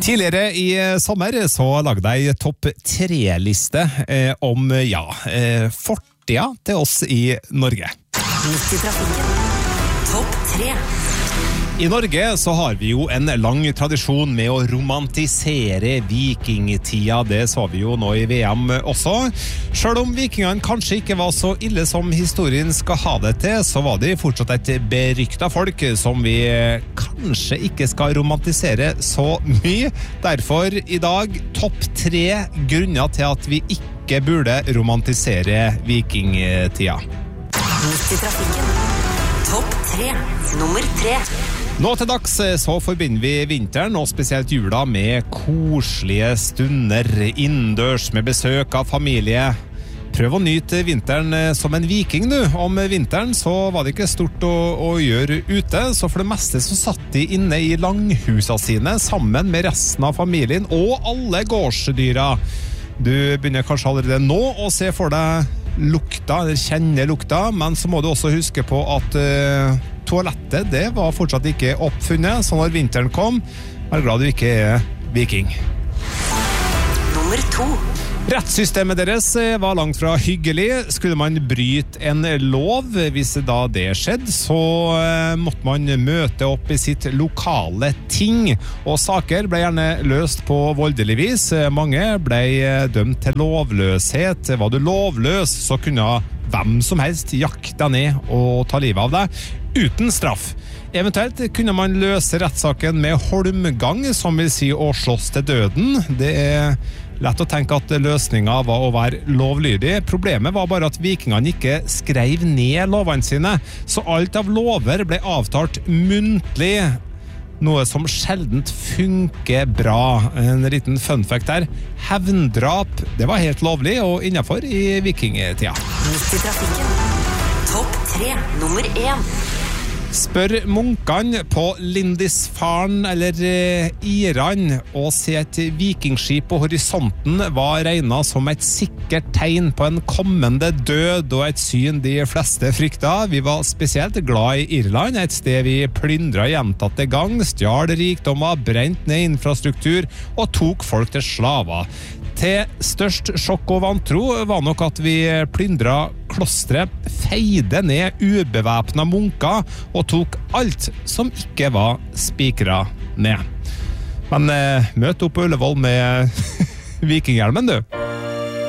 Tidligere i sommer så lagde jeg topp 3-liste om fortida til oss i Norge. Midt i trafikken. Topp 3. I Norge så har vi jo en lang tradisjon med å romantisere vikingtida, det så vi jo nå i VM også. Selv om vikingene kanskje ikke var så ille som historien skal ha det til, så var de fortsatt et beryktet folk som vi kanskje ikke skal romantisere så mye. Derfor i dag topp 3 grunner til at vi ikke burde romantisere vikingtida. Midt i trafikken. Topp 3. Nummer 3. Nå til dags så forbinder vi vinteren, og spesielt jula, med koselige stunder innendørs med besøk av familie. Prøv å nyte vinteren som en viking nu. Om vinteren så var det ikke stort å gjøre ute, så for det meste så satt de inne i langhusa sine sammen med resten av familien og alle gårdsdyra. Du begynner kanskje allerede nå å se for deg lukta, eller kjenne lukta, men så må du også huske på at toalettet, det var fortsatt ikke oppfunnet, så når vinteren kom, er glad du ikke er viking. Nummer 2. Rettssystemet deres var langt fra hyggelig. Skulle man bryte en lov, hvis da det skjedde, så måtte man møte opp i sitt lokale ting, og saker ble gjerne løst på voldelig vis. Mange ble dømt til lovløshet. Var du lovløs, så kunne hvem som helst jakte deg ned og ta livet av deg, uten straff. Eventuelt kunne man løse rettssaken med holmgang, som vil si å slåss til døden. Det er lett å tenke at løsningen var å være lovlydig. Problemet var bare at vikingene ikke skrev ned lovene sine, så alt av lover ble avtalt muntlig, noe som sjeldent funker bra. En liten fun fact der. Hevndrap, det var helt lovlig og innenfor i vikingtida. Midt i trafikken. Topp 3. Nummer 1. Spør munkene på Lindisfarne eller Iran, og se et vikingskip på horisonten var regnet som et sikkert tegn på en kommende død, og et syn de fleste frykta. Vi var spesielt glad i Irland, et sted vi plyndret gjentatte gang, stjal rikdommer, brent ned infrastruktur og tok folk til slaver. Til størst sjokk og vantro var nok at vi plyndret klostret, feide ned ubevæpna munker og tok alt som ikke var spikret ned. Men møt opp på Ullevål med vikinghjelmen, du!